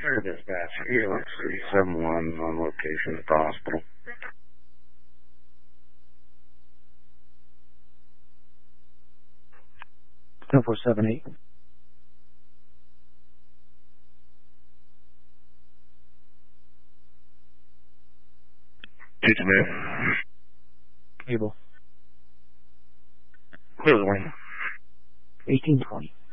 Sure, dispatch. Helix 371 on location at the hospital. 10478. Teach me. Able. Clear the wing. 1820.